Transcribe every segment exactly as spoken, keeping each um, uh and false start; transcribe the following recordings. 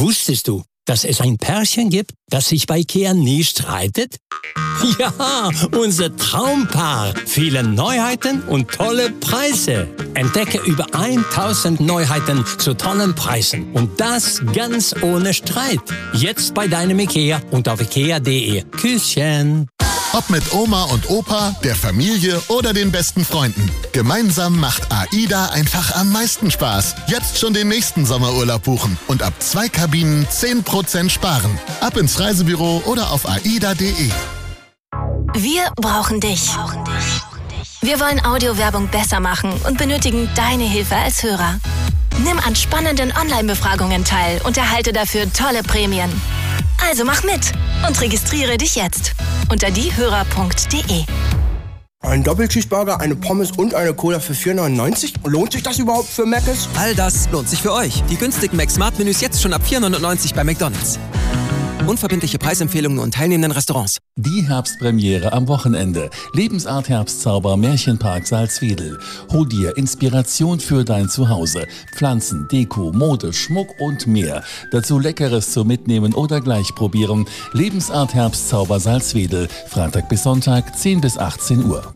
Wusstest du, dass es ein Pärchen gibt, das sich bei IKEA nie streitet? Ja, unser Traumpaar. Viele Neuheiten und tolle Preise. Entdecke über tausend Neuheiten zu tollen Preisen. Und das ganz ohne Streit. Jetzt bei deinem IKEA und auf ikea punkt de. Küsschen. Ob mit Oma und Opa, der Familie oder den besten Freunden. Gemeinsam macht AIDA einfach am meisten Spaß. Jetzt schon den nächsten Sommerurlaub buchen und ab zwei Kabinen zehn Prozent sparen. Ab ins Reisebüro oder auf aida punkt de. Wir brauchen dich. Wir wollen Audiowerbung besser machen und benötigen deine Hilfe als Hörer. Nimm an spannenden Online-Befragungen teil und erhalte dafür tolle Prämien. Also mach mit und registriere dich jetzt unter diehörer punkt de. Ein Doppelcheeseburger, eine Pommes und eine Cola für vier neunundneunzig? Lohnt sich das überhaupt für Mc's? All das lohnt sich für euch. Die günstigen Mac-Smart-Menüs jetzt schon ab vier neunundneunzig bei McDonald's. Unverbindliche Preisempfehlungen und teilnehmenden Restaurants. Die Herbstpremiere am Wochenende. Lebensart Herbstzauber Märchenpark Salzwedel. Hol dir Inspiration für dein Zuhause. Pflanzen, Deko, Mode, Schmuck und mehr. Dazu Leckeres zum Mitnehmen oder gleich probieren. Lebensart Herbstzauber Salzwedel. Freitag bis Sonntag, zehn bis achtzehn Uhr.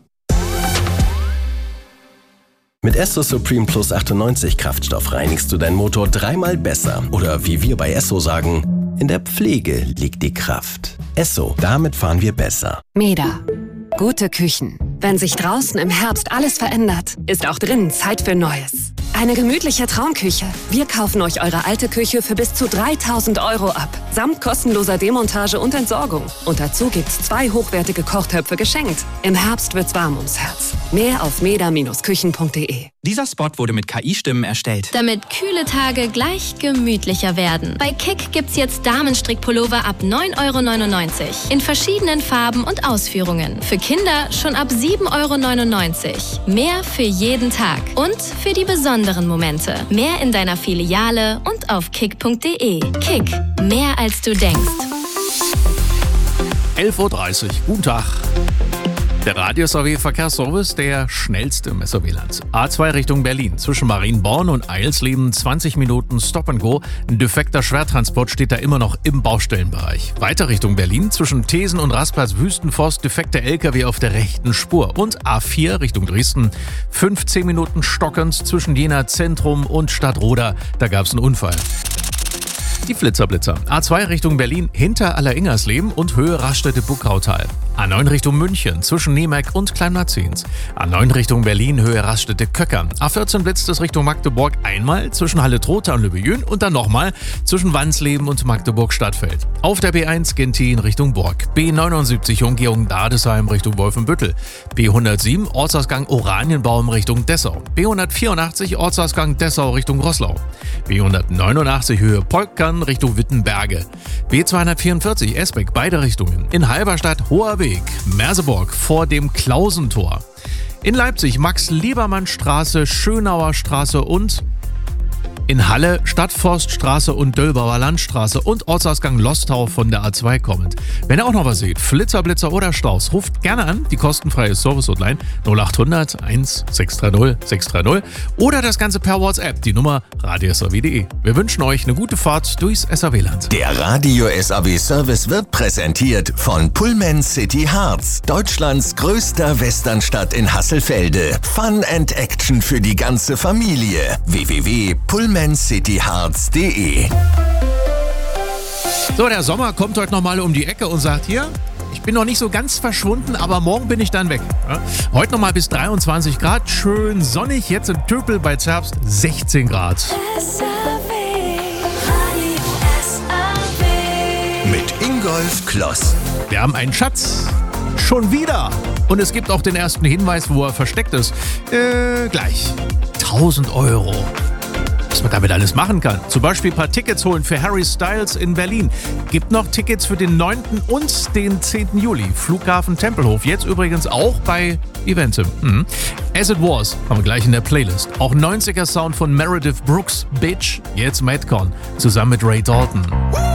Mit Esso Supreme Plus achtundneunzig Kraftstoff reinigst du deinen Motor dreimal besser. Oder wie wir bei Esso sagen, in der Pflege liegt die Kraft. Esso, damit fahren wir besser. Meda. Gute Küchen. Wenn sich draußen im Herbst alles verändert, ist auch drinnen Zeit für Neues. Eine gemütliche Traumküche. Wir kaufen euch eure alte Küche für bis zu dreitausend Euro ab. Samt kostenloser Demontage und Entsorgung. Und dazu gibt's zwei hochwertige Kochtöpfe geschenkt. Im Herbst wird's warm ums Herz. Mehr auf meda Bindestrich küchen punkt de. Dieser Spot wurde mit K I-Stimmen erstellt. Damit kühle Tage gleich gemütlicher werden. Bei Kick gibt's jetzt Damenstrickpullover ab neun Euro neunundneunzig. In verschiedenen Farben und Ausführungen. Für Kinder schon ab sieben Euro neunundneunzig. Mehr für jeden Tag. Und für die besonderen Momente. Mehr in deiner Filiale und auf kick punkt de. Kick. Mehr als du denkst. elf Uhr dreißig. Guten Tag. Der Radio-S A W-Verkehrsservice, der schnellste im S A W-Land. A zwei Richtung Berlin. Zwischen Marienborn und Eilsleben zwanzig Minuten Stop and Go. Ein defekter Schwertransport steht da immer noch im Baustellenbereich. Weiter Richtung Berlin. Zwischen Thesen und Rastplatz Wüstenforst defekter L K W auf der rechten Spur. Und A vier Richtung Dresden. fünfzehn Minuten stockend zwischen Jena Zentrum und Stadtroda. Da gab es einen Unfall. Die Flitzerblitzer. A zwei Richtung Berlin hinter Alleringersleben und Höhe Raststätte-Buckautal. A neun Richtung München zwischen Nemeck und Kleinmarzens. A neun Richtung Berlin Höhe Raststätte-Köckern. A vierzehn blitzt es Richtung Magdeburg einmal zwischen Halle-Trotha und Löbejün und dann nochmal zwischen Wansleben und Magdeburg-Stadtfeld. Auf der B eins Gentin Richtung Burg. B neunundsiebzig Umgehung Dadesheim Richtung Wolfenbüttel. B hundertsieben Ortsausgang Oranienbaum Richtung Dessau. B hundertvierundachtzig Ortsausgang Dessau Richtung Roßlau. B hundertneunundachtzig Höhe Polkern Richtung Wittenberge. B zweihundertvierundvierzig Esbeck beide Richtungen. In Halberstadt Hoher Weg, Merseburg vor dem Klausentor. In Leipzig Max-Liebermann-Straße, Schönauer Straße und in Halle Stadtforststraße und Döllbauer Landstraße und Ortsausgang Lostau von der A zwei kommend. Wenn ihr auch noch was seht, Flitzer, Blitzer oder Staus, ruft gerne an, die kostenfreie Service-Hotline null achthundert eins sechs drei null sechs drei null oder das Ganze per WhatsApp, die Nummer radio s a w punkt de. Wir wünschen euch eine gute Fahrt durchs S A W-Land. Der Radio-S A W-Service wird präsentiert von Pullman City Harz, Deutschlands größter Westernstadt in Hasselfelde. Fun and Action für die ganze Familie. w w w punkt pullman city harz punkt de. So, der Sommer kommt heute nochmal um die Ecke und sagt hier, ich bin noch nicht so ganz verschwunden, aber morgen bin ich dann weg. Ja? Heute nochmal bis dreiundzwanzig Grad, schön sonnig, jetzt in Töpel bei Zerbst sechzehn Grad. S A W, Radio S A W. Mit Ingolf Kloss. Wir haben einen Schatz. Schon wieder. Und es gibt auch den ersten Hinweis, wo er versteckt ist. Äh, gleich. tausend Euro. Was man damit alles machen kann. Zum Beispiel ein paar Tickets holen für Harry Styles in Berlin. Gibt noch Tickets für den neunten und den zehnten Juli. Flughafen Tempelhof. Jetzt übrigens auch bei Eventim. Mhm. As It Was haben wir gleich in der Playlist. Auch neunziger Sound von Meredith Brooks. Bitch. Jetzt Madcon. Zusammen mit Ray Dalton.